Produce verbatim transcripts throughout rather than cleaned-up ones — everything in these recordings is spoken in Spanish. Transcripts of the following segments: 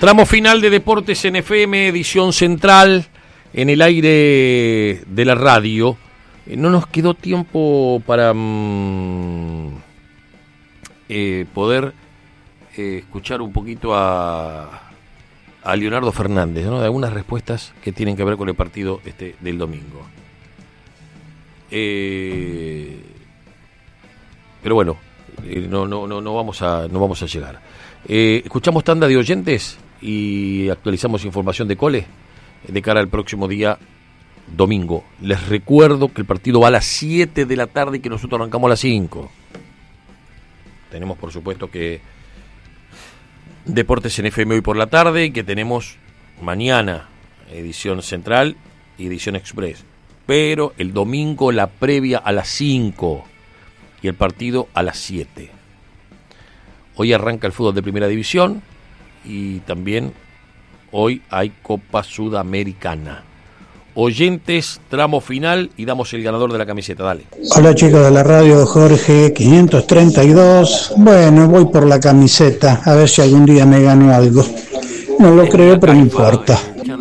Tramo final de Deportes en F M, edición central, en el aire de la radio. Eh, no nos quedó tiempo para mmm, eh, poder eh, escuchar un poquito a, a Leonardo Fernández, ¿no? De algunas respuestas que tienen que ver con el partido este del domingo. Eh, pero bueno, eh, no, no, no, no vamos a, no vamos a llegar. Eh, escuchamos tanda de oyentes y actualizamos información de Cole de cara al próximo día domingo. Les recuerdo que el partido va a las siete de la tarde y que nosotros arrancamos a las cinco. Tenemos por supuesto que Deportes en F M hoy por la tarde y que tenemos mañana edición central y edición express. Pero el domingo la previa a las cinco y el partido a las siete. Hoy arranca el fútbol de primera división y también hoy hay Copa Sudamericana. Oyentes, tramo final y damos el ganador de la camiseta. Dale. Hola chicos de la radio, Jorge quinientos treinta y dos. Bueno, voy por la camiseta, a ver si algún día me gano algo. No lo creo, pero no importa.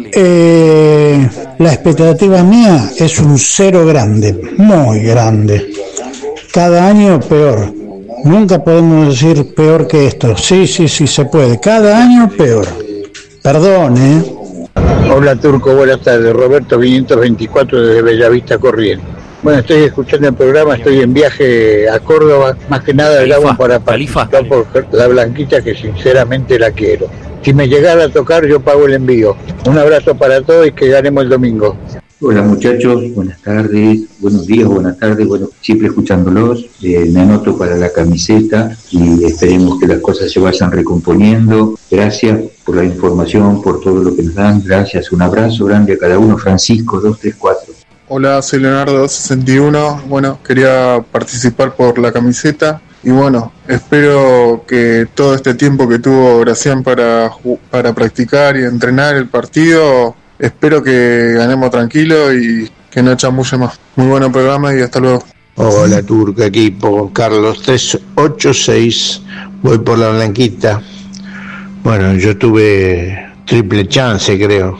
Eh, la expectativa mía es un cero grande, muy grande. Cada año peor. Nunca podemos decir peor que esto. Sí, sí, sí se puede. Cada año peor. Perdón, ¿eh? Hola Turco, buenas tardes. Roberto quinientos veinticuatro desde Bellavista, Corrientes. Bueno, estoy escuchando el programa, estoy en viaje a Córdoba, más que nada el agua para participar por la Blanquita, que sinceramente la quiero. Si me llegara a tocar, yo pago el envío. Un abrazo para todos y que ganemos el domingo. Hola muchachos, buenas tardes, buenos días, buenas tardes, bueno, siempre escuchándolos, eh, me anoto para la camiseta y esperemos que las cosas se vayan recomponiendo. Gracias por la información, por todo lo que nos dan, gracias, un abrazo grande a cada uno. Francisco dos tres cuatro. Hola, soy Leonardo sesenta y uno, bueno, quería participar por la camiseta y bueno, espero que todo este tiempo que tuvo Gracián para, para practicar y entrenar el partido, espero que ganemos tranquilo y que no chamulle más. Muy buen programa y hasta luego. Hola Turco, equipo, Carlos tres ocho seis, voy por la Blanquita. Bueno, yo tuve triple chance creo,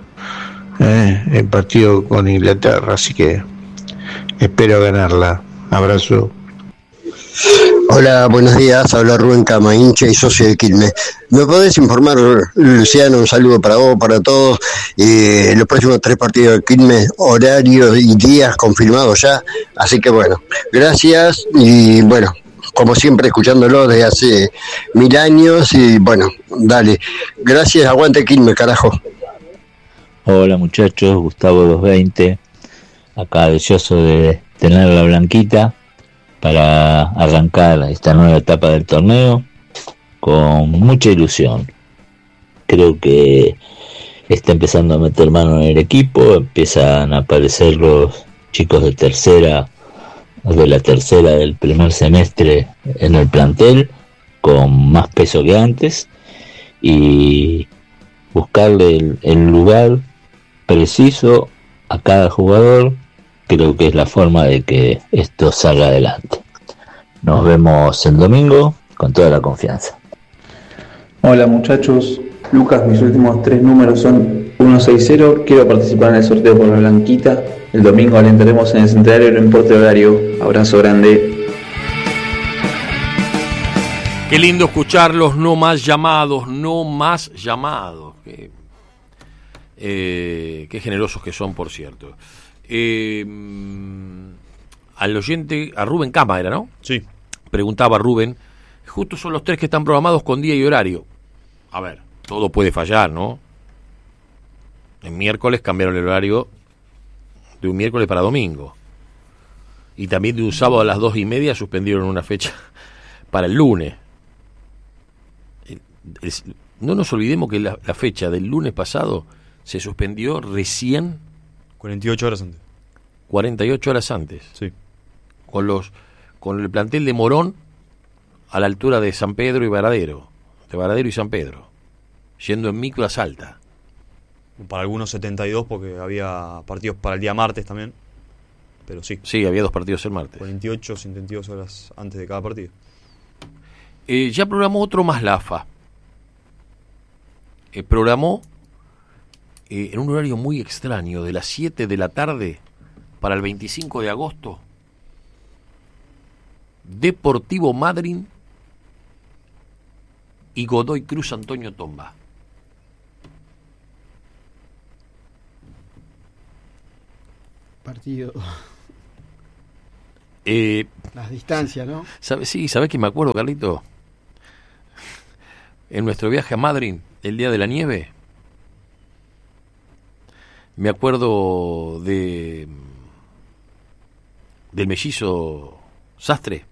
eh, el partido con Inglaterra, así que espero ganarla. Abrazo. Hola, buenos días, habla Rubén Cama, hincha y socio de Quilmes. ¿Me podés informar, Luciano, un saludo para vos, para todos, eh, los próximos tres partidos de Quilmes, horarios y días confirmados ya? Así que bueno, gracias y bueno, como siempre escuchándolo desde hace mil años y bueno, dale, gracias, aguante Quilmes, carajo. Hola muchachos, Gustavo doscientos veinte, acá deseoso de tener la Blanquita para arrancar esta nueva etapa del torneo con mucha ilusión. Creo que está empezando a meter mano en el equipo, empiezan a aparecer los chicos de tercera, de la tercera del primer semestre en el plantel, con más peso que antes, y buscarle el, el lugar preciso a cada jugador. Creo que es la forma de que esto salga adelante. Nos vemos el domingo con toda la confianza. Hola muchachos, Lucas, mis últimos tres números son uno seis cero, quiero participar en el sorteo por la Blanquita. El domingo alentaremos en el centenario, no importa el horario. Abrazo grande. Qué lindo escucharlos, no más llamados, no más llamados. Qué, eh, qué generosos que son, por cierto. Eh, al oyente, a Rubén Cama era, ¿no? Sí. Preguntaba Rubén, justo son los tres que están programados con día y horario. A ver, todo puede fallar, ¿no? El miércoles cambiaron el horario de un miércoles para domingo. Y también de un sábado a las dos y media suspendieron una fecha para el lunes. El, el, no nos olvidemos que la, la fecha del lunes pasado se suspendió recién cuarenta y ocho horas antes. cuarenta y ocho horas antes. Sí. Con los con el plantel de Morón a la altura de San Pedro y Varadero. De Varadero y San Pedro. Yendo en micro a Salta. Para algunos setenta y dos porque había partidos para el día martes también. Pero sí. Sí, había dos partidos el martes. cuarenta y ocho, setenta y dos horas antes de cada partido. Eh, ya programó otro más la A F A. eh, programó eh, en un horario muy extraño, de las siete de la tarde para el veinticinco de agosto, Deportivo Madryn y Godoy Cruz Antonio Tomba. Partido. Eh, Las distancias, ¿no? ¿sabe, sí, ¿sabés que me acuerdo, Carlito? En nuestro viaje a Madryn, el día de la nieve, me acuerdo de del mellizo Sastre,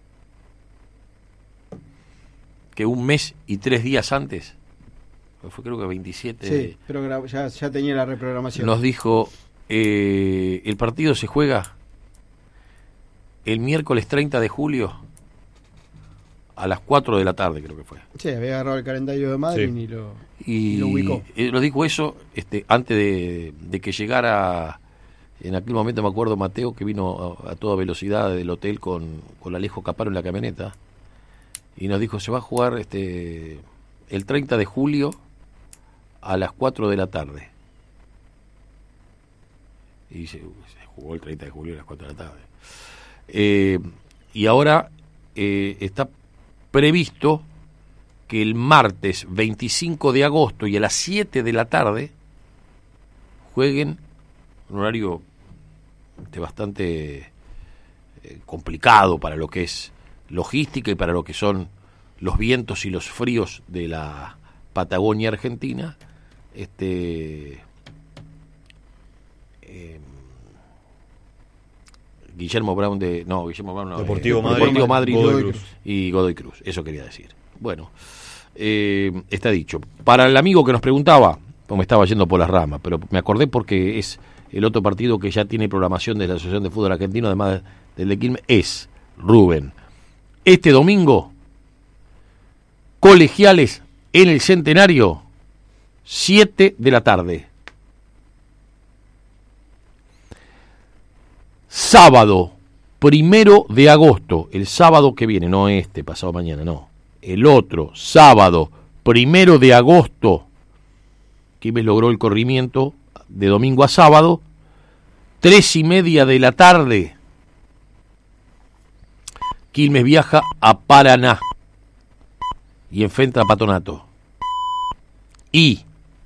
que un mes y tres días antes, fue creo que veintisiete, sí, pero ya, ya tenía la reprogramación, nos dijo, eh, el partido se juega el miércoles treinta de julio a las cuatro de la tarde, creo que fue. Sí, había agarrado el calendario de Madryn, sí, y, lo, y, y lo ubicó. Eh, lo dijo eso este, antes de, de que llegara, en aquel momento me acuerdo, Mateo, que vino a, a toda velocidad del hotel con, con Alejo Caparo en la camioneta, y nos dijo, se va a jugar este el treinta de julio a las cuatro de la tarde. Y se, se jugó el treinta de julio a las cuatro de la tarde. Eh, y ahora eh, está previsto que el martes veinticinco de agosto y a las siete de la tarde jueguen un horario de bastante eh, complicado para lo que es logística y para lo que son los vientos y los fríos de la Patagonia Argentina. Este eh, Guillermo Brown de no Guillermo Brown no, Deportivo eh, Madryn, Deportivo Madryn Godoy Cruz. y Godoy Cruz, eso quería decir. Bueno, eh, está dicho. Para el amigo que nos preguntaba, pues me estaba yendo por las ramas, pero me acordé porque es el otro partido que ya tiene programación de la Asociación de Fútbol Argentino, además del de Quilmes, es Rubén. Este domingo, Colegiales en el Centenario, siete de la tarde. Sábado, primero de agosto, el sábado que viene, no este, pasado mañana, no. El otro, sábado, primero de agosto, Quilmes logró el corrimiento de domingo a sábado, tres y media de la tarde. Quilmes viaja a Paraná y enfrenta a Patronato. Y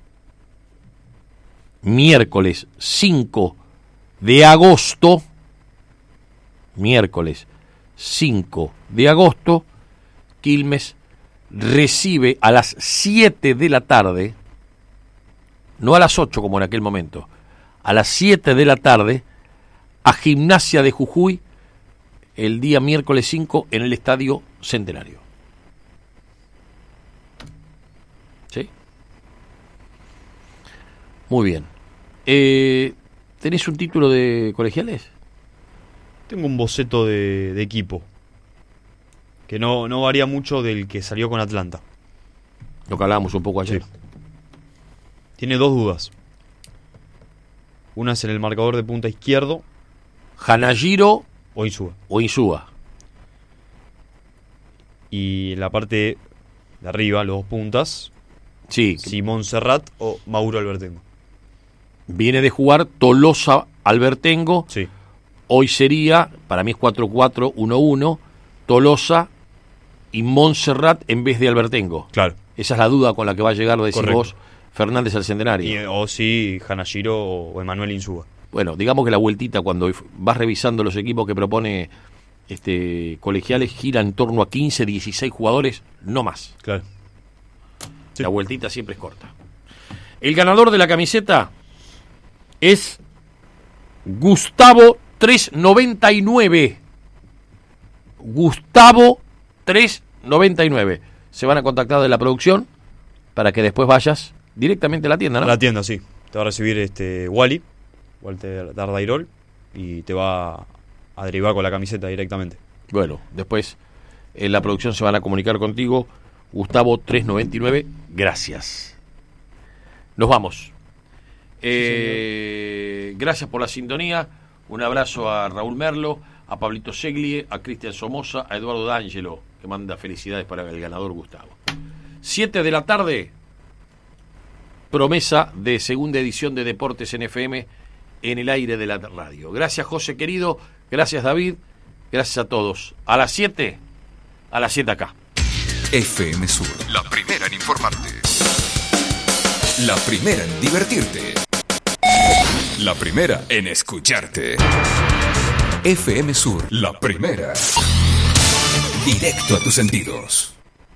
miércoles cinco de agosto, miércoles cinco de agosto, Quilmes recibe a las siete de la tarde, no a las ocho como en aquel momento, a las siete de la tarde, a Gimnasia de Jujuy, el día miércoles cinco en el Estadio Centenario. ¿Sí? Muy bien. Eh, ¿Tenés un título de colegiales? Tengo un boceto de, de equipo que no, no varía mucho del que salió con Atlanta. Lo que hablábamos un poco ayer. Sí. Tiene dos dudas. Una es en el marcador de punta izquierdo. Hanajiro o Insúa. O Insúa. Y en la parte de arriba, los dos puntas. Sí. Simón Serrat o Mauro Albertengo. Viene de jugar Tolosa Albertengo. Sí. Hoy sería, para mí es cuatro cuatro uno uno, Tolosa y Montserrat en vez de Albertengo. Claro. Esa es la duda con la que va a llegar, decís Correcto. vos, Fernández al Centenario. Y, o sí, Hanajiro o Emanuel Insúa. Bueno, digamos que la vueltita, cuando vas revisando los equipos que propone este Colegiales, gira en torno a quince, dieciséis jugadores, no más. Claro. Sí. La vueltita siempre es corta. El ganador de la camiseta es Gustavo trescientos noventa y nueve. Gustavo trescientos noventa y nueve. Se van a contactar de la producción para que después vayas directamente a la tienda, ¿no? A la tienda, sí. Te va a recibir este Wally, Walter Dardairol, y te va a derivar con la camiseta directamente. Bueno, después en la producción se van a comunicar contigo. Gustavo trescientos noventa y nueve, gracias. Nos vamos. Eh, gracias por la sintonía. Un abrazo a Raúl Merlo, a Pablito Seglie, a Cristian Somoza, a Eduardo D'Angelo, que manda felicidades para el ganador Gustavo. siete de la tarde, promesa de segunda edición de Deportes en F M en el aire de la radio. Gracias, José querido, gracias, David, gracias a todos. A las siete, a las siete acá. F M Sur, la primera en informarte, la primera en divertirte, la primera en escucharte. F M Sur, la primera. Directo a tus sentidos.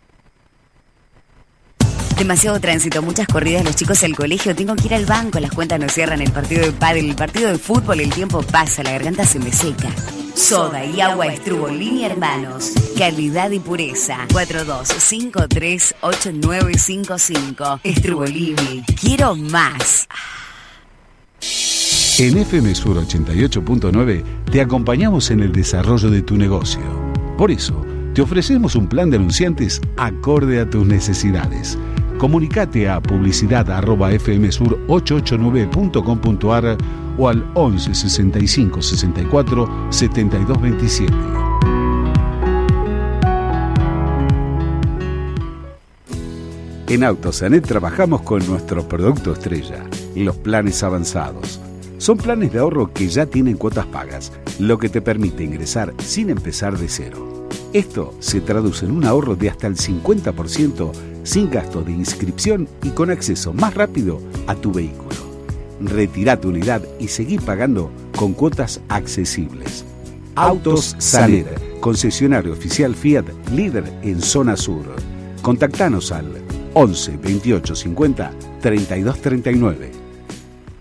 Demasiado tránsito, muchas corridas, los chicos al colegio, tengo que ir al banco, las cuentas no cierran, el partido de pádel, el partido de fútbol, el tiempo pasa, la garganta se me seca. Soda y agua Estrubolini Hermanos, calidad y pureza. cuatro dos cinco tres ocho nueve cinco cinco. Estrubolini, quiero más. En F M Sur ochenta y ocho punto nueve te acompañamos en el desarrollo de tu negocio. Por eso, te ofrecemos un plan de anunciantes acorde a tus necesidades. Comunicate a publicidad arroba f m sur ochocientos ochenta y nueve punto com punto a r o al once sesenta y cinco sesenta y cuatro setenta y dos veintisiete. En Autosanet trabajamos con nuestro producto estrella, los planes avanzados. Son planes de ahorro que ya tienen cuotas pagas, lo que te permite ingresar sin empezar de cero. Esto se traduce en un ahorro de hasta el cincuenta por ciento sin gasto de inscripción y con acceso más rápido a tu vehículo. Retirá tu unidad y seguí pagando con cuotas accesibles. Autos Saner, concesionario oficial Fiat, líder en zona sur. Contactanos al once veintiocho cincuenta treinta y dos treinta y nueve.